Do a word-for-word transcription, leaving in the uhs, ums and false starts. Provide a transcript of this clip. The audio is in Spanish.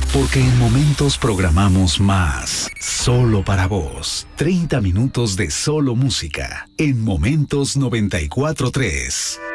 Porque en Momentos programamos más. Solo para vos. treinta minutos de solo música. En Momentos noventa y cuatro punto tres.